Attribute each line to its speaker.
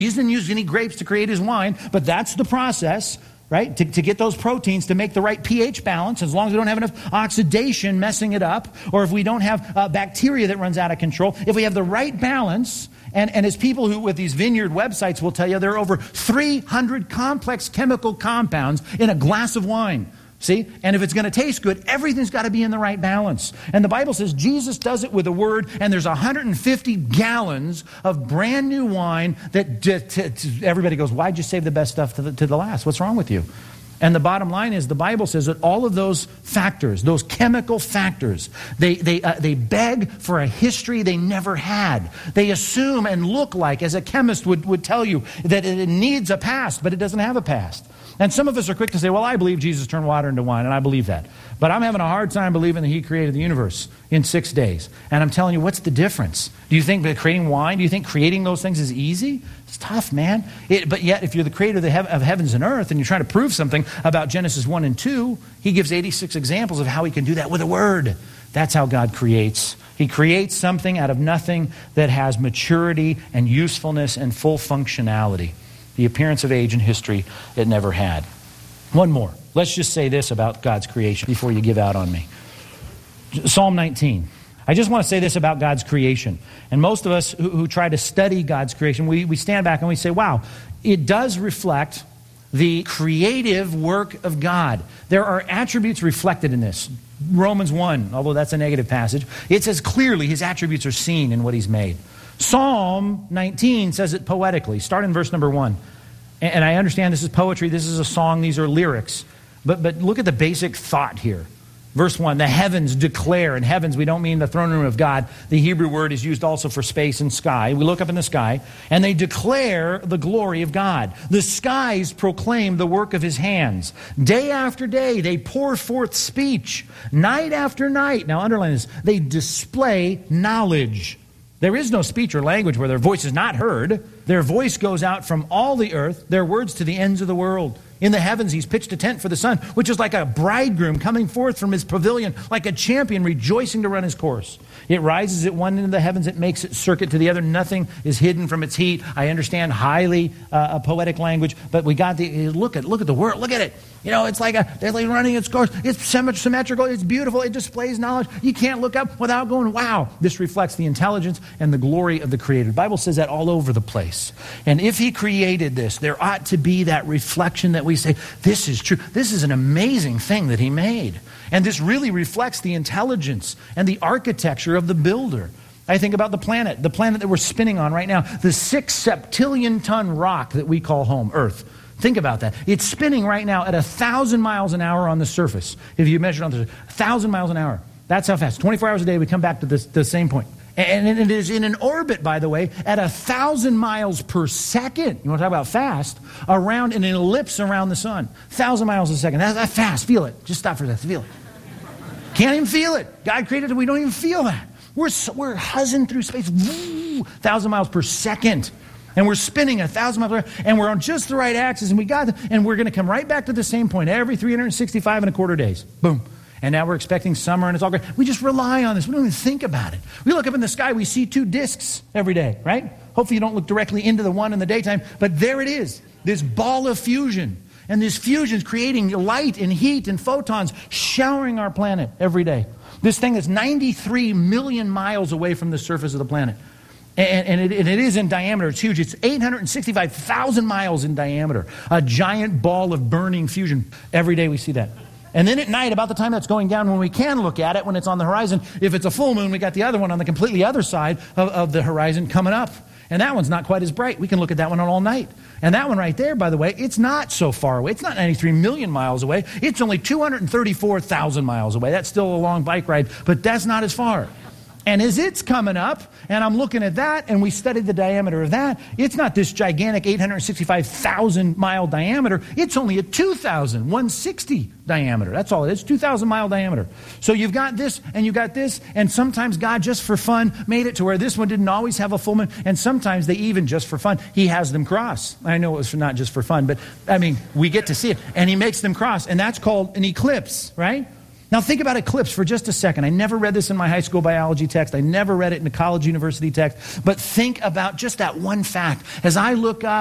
Speaker 1: He doesn't use any grapes to create his wine, but that's the process, right? To get those proteins to make the right pH balance, as long as we don't have enough oxidation messing it up, or if we don't have bacteria that runs out of control. If we have the right balance, and as people who with these vineyard websites will tell you, there are over 300 complex chemical compounds in a glass of wine. See? And if it's going to taste good, everything's got to be in the right balance. And the Bible says Jesus does it with a word, and there's 150 gallons of brand new wine that everybody goes, why'd you save the best stuff to the last? What's wrong with you? And the bottom line is the Bible says that all of those factors, those chemical factors, they beg for a history they never had. They assume and look like, as a chemist would tell you, that it needs a past, but it doesn't have a past. And some of us are quick to say, well, I believe Jesus turned water into wine, and I believe that. But I'm having a hard time believing that he created the universe in 6 days. And I'm telling you, what's the difference? Do you think that creating wine, do you think creating those things is easy? It's tough, man. But yet, if you're the creator of heavens and earth, and you're trying to prove something about Genesis 1 and 2, he gives 86 examples of how he can do that with a word. That's how God creates. He creates something out of nothing that has maturity and usefulness and full functionality. The appearance of age and history it never had. One more. Let's just say this about God's creation before you give out on me. Psalm 19. I just want to say this about God's creation. And most of us who try to study God's creation, we stand back and we say, wow, it does reflect the creative work of God. There are attributes reflected in this. Romans 1, although that's a negative passage, it says clearly his attributes are seen in what he's made. Psalm 19 says it poetically. Start in verse number 1. And I understand this is poetry, this is a song, these are lyrics. But look at the basic thought here. Verse 1, the heavens declare. And heavens, we don't mean the throne room of God. The Hebrew word is used also for space and sky. We look up in the sky, and they declare the glory of God. The skies proclaim the work of his hands. Day after day, they pour forth speech. Night after night, now underline this, they display knowledge. There is no speech or language where their voice is not heard. Their voice goes out from all the earth, their words to the ends of the world. In the heavens, he's pitched a tent for the sun, which is like a bridegroom coming forth from his pavilion, like a champion rejoicing to run his course. It rises at one end of the heavens, it makes its circuit to the other. Nothing is hidden from its heat. I understand highly poetic language, but we got the look at the world. Look at it. You know, it's like they're like running its course. It's symmetrical. It's beautiful. It displays knowledge. You can't look up without going, wow. This reflects the intelligence and the glory of the Creator. The Bible says that all over the place. And if he created this, there ought to be that reflection that we say, this is true. This is an amazing thing that he made. And this really reflects the intelligence and the architecture of the builder. I think about the planet that we're spinning on right now, the 6 septillion-ton rock that we call home, Earth. Think about that. It's spinning right now at 1,000 miles an hour on the surface. If you measure it on the surface, 1,000 miles an hour. That's how fast. 24 hours a day, we come back to the same point. And it is in an orbit, by the way, at 1,000 miles per second. You want to talk about fast? Around an ellipse around the sun. 1,000 miles a second. That's fast. Feel it. Just stop for that. Feel it. Can't even feel it. God created it. We don't even feel that. We're huzzing through space. 1,000 miles per second. And we're spinning 1,000 miles per hour, and we're on just the right axis, and we're going to come right back to the same point every 365 and a quarter days. Boom. And now we're expecting summer, and it's all great. We just rely on this. We don't even think about it. We look up in the sky, we see 2 discs every day, right? Hopefully you don't look directly into the one in the daytime, but there it is, this ball of fusion. And this fusion is creating light and heat and photons showering our planet every day. This thing is 93 million miles away from the surface of the planet. And it is in diameter. It's huge. It's 865,000 miles in diameter. A giant ball of burning fusion. Every day we see that. And then at night, about the time that's going down, when we can look at it, when it's on the horizon, if it's a full moon, we got the other one on the completely other side of the horizon coming up. And that one's not quite as bright. We can look at that one all night. And that one right there, by the way, it's not so far away. It's not 93 million miles away. It's only 234,000 miles away. That's still a long bike ride, but that's not as far. And as it's coming up, and I'm looking at that, and we studied the diameter of that, it's not this gigantic 865,000 mile diameter. It's only a 160 diameter. That's all it is, 2,000 mile diameter. So you've got this, and you've got this, and sometimes God, just for fun, made it to where this one didn't always have a full moon, and sometimes they even, just for fun, he has them cross. I know it was not just for fun, but, I mean, we get to see it. And he makes them cross, and that's called an eclipse, right? Now think about eclipse for just a second. I never read this in my high school biology text. I never read it in a college university text. But think about just that one fact. As I look up